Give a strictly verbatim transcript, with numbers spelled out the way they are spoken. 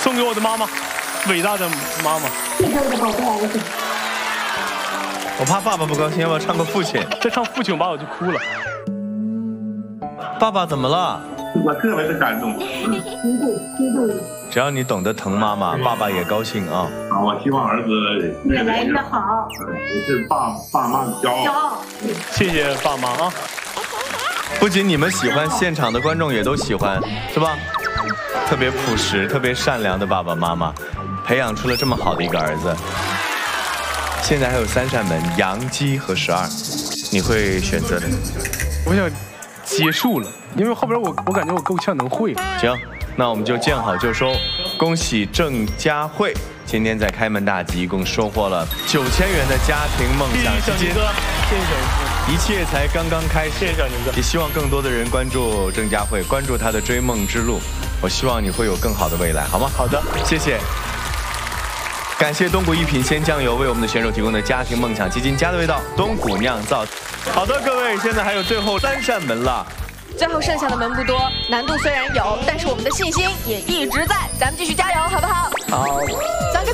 送给我的妈妈，伟大的妈妈。 我怕爸爸不高兴，要不要唱个父亲？ 这唱父亲吧，我就哭了。 爸爸怎么了？ 我特别的感动。 只要你懂得疼妈妈，爸爸也高兴啊。 啊，我希望儿子越来越好， 也是爸爸妈的骄傲。 谢谢爸妈啊！ 不仅你们喜欢，现场的观众也都喜欢，是吧？特别朴实、特别善良的爸爸妈妈，培养出了这么好的一个儿子。现在还有三扇门，杨基和十二，你会选择的？ 我想结束了，因为后边我我感觉我够呛能会。 行，那我们就见好就收。恭喜郑佳慧，今天在开门大吉一共收获了九千元的家庭梦想基金。 谢谢小宁哥，谢谢小宁哥， 一切才刚刚开始。 谢谢小宁哥。 也希望更多的人关注郑佳慧，关注她的追梦之路。我希望你会有更好的未来，好吗？ 好的， 谢谢。感谢东谷一品鲜酱油为我们的选手提供的家庭梦想基金，家的味道，东谷酿造。好的，各位，现在还有最后三扇门了。 最后剩下的门不多，难度虽然有，但是我们的信心也一直在，咱们继续加油，好不好？ 好。 咱给